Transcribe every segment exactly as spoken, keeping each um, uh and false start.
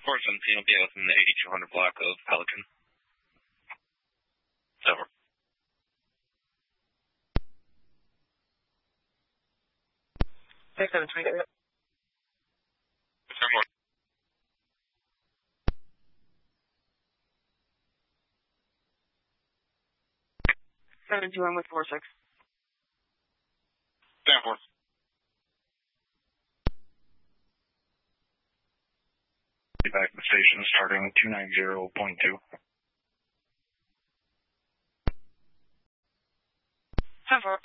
four seventeen will be within the eighty-two hundred block of Pelican. Over. six seven twenty. seven two one with four six. Stand for. Back to the station starting two ninety point two. Stand for.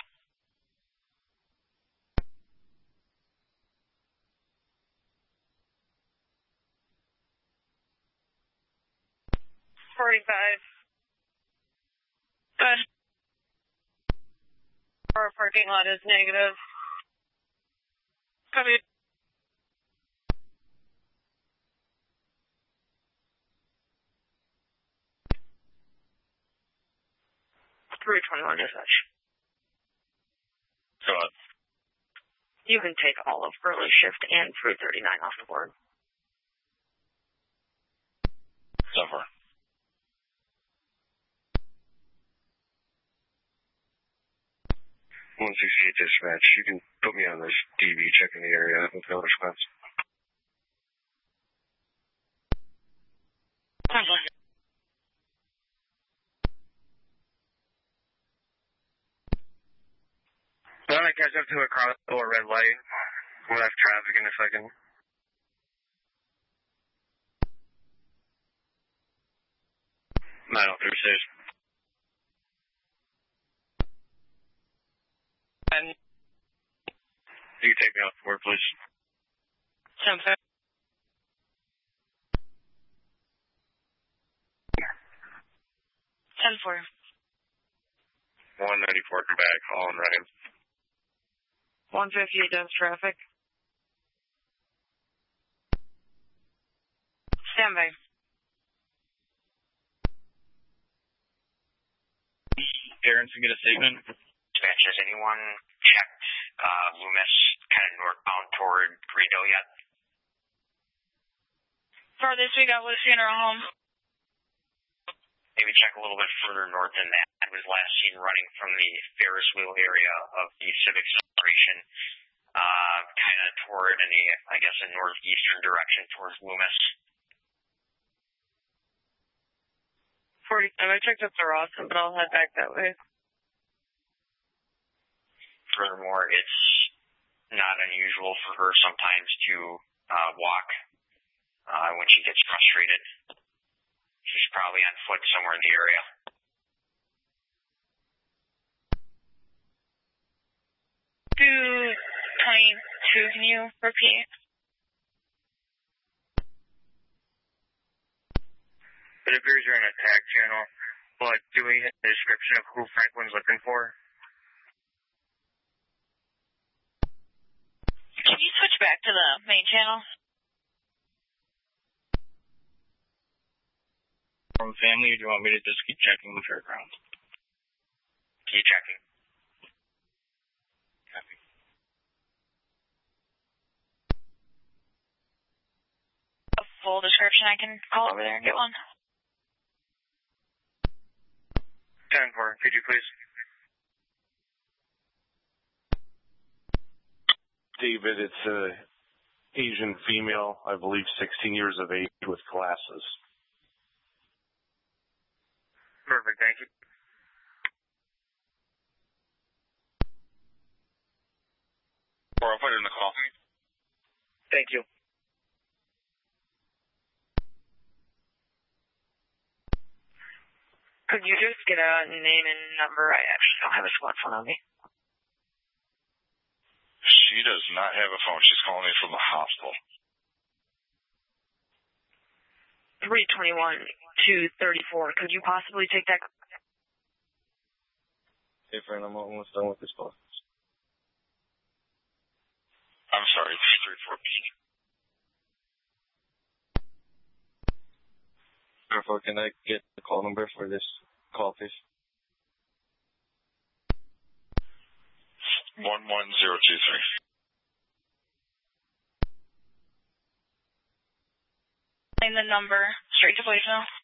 forty-five. Good. Our parking lot is negative. Copy. three twenty-one dispatch. So, uh, you can take all of early shift and three thirty-nine off the board. So far. one sixty-eight dispatch, you can put me on this D V checking the area with no response. Well, I catch up to a car or a red light. We'll have traffic in a second. nine oh three six. And you can take me off the board, please. ten four. ten four. one ninety-four back, all in running. one fifty-eight does traffic. Stand by. Aaron, can you get a statement? Dispatch, has anyone checked uh, Loomis kind of northbound toward Greendale yet? Farthest we got was Funeral Home. Maybe check a little bit further north than that. I was last seen running from the Ferris wheel area of the Civic Celebration, uh, kind of toward in the, I guess, a northeastern direction towards Loomis. forty-seven, I checked up the Rawson, but I'll head back that way. Furthermore, it's not unusual for her sometimes to uh, walk uh, when she gets frustrated. She's probably on foot somewhere in the area. two twenty-two, can you repeat? It appears you're in a tag channel, but do we have a description of who Franklin's looking for? Can you switch back to the main channel? From family, or do you want me to just keep checking the fairgrounds? Keep checking. Copy. A full description, I can call over there and get one. ten four, could you please? David, it's a Asian female, I believe sixteen years of age with glasses. Perfect, thank you. Or I'll put it in the call. Thank you. Could you just get a name and number? I actually don't have a smartphone on me. She does not have a phone. She's calling me from the hospital. three twenty-one, two thirty-four. Could you possibly take that? Hey, friend, I'm almost done with this call. I'm sorry, three thirty-four B. Therefore, can I get the call number for this call, please? one one zero two three. the number straight to voicemail.